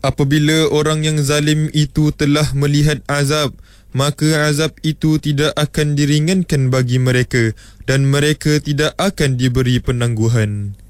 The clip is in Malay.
Apabila orang yang zalim itu telah melihat azab, maka azab itu tidak akan diringankan bagi mereka dan mereka tidak akan diberi penangguhan.